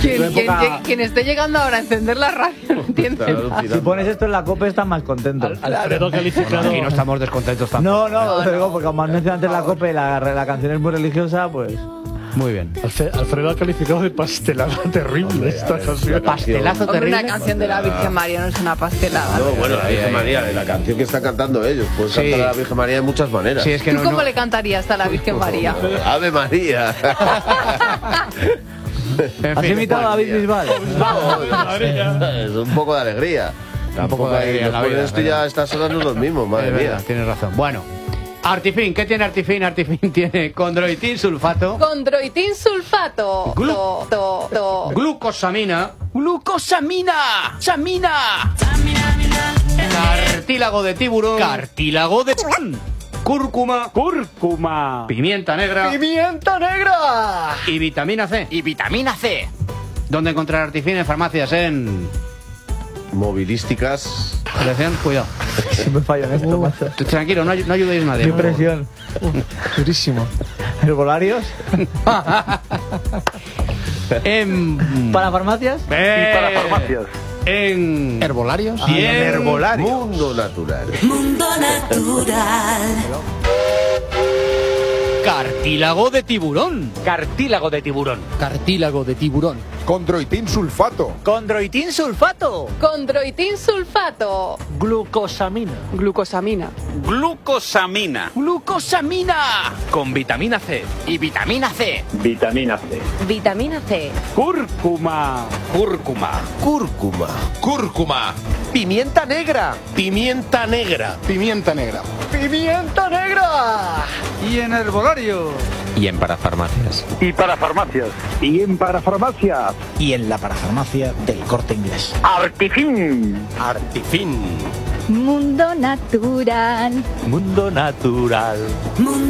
Quien esté llegando ahora a encender la radio no entiende nada. Si pones esto en la COPE están más contentos. Alfredo calificado. Aquí no estamos descontentos tampoco. No, te digo, porque como has mencionado antes la COPE, la canción es muy religiosa, pues... Muy bien. Alfredo ha calificado de pastelada terrible esta canción. Pastelazo Hombre, terrible. una canción de la Virgen María no es una pastelada. No, bueno, la Virgen María, la canción que están cantando ellos. Puedes cantar a la Virgen María de muchas maneras. Sí, es que ¿Tú cómo le cantarías a la Virgen María? Ave María. ¿Has imitado a David Bisbal? Es un poco de alegría. Tampoco de alegría en la vida, esto ya a estas horas no es lo mismo, madre mía. Tienes razón. Bueno, Artifin, ¿qué tiene Artifin? Artifin tiene condroitin sulfato, Condroitin sulfato. glucosamina, samina, cartílago de tiburón, cúrcuma, pimienta negra y vitamina C. ¿Dónde encontrar Artifin? En farmacias, en... Movilísticas. Atención, cuidado. Siempre fallo en esto, macho. Tranquilo, no ayudéis a nadie. Qué presión. Durísimo. ¿Herbolarios? ¿Para farmacias? En ¿Herbolarios? Mundo natural. cartílago de tiburón. Condroitin sulfato. Condroitin sulfato. Glucosamina. Glucosamina. Con vitamina C. Y vitamina C. Vitamina C. Vitamina C. Cúrcuma. Cúrcuma. Pimienta negra. Pimienta negra. Y en herbolario. Y en parafarmacias. Y para farmacias. Y en parafarmacias. Y en la parafarmacia del Corte Inglés. Artifin. Artifin. Mundo natural.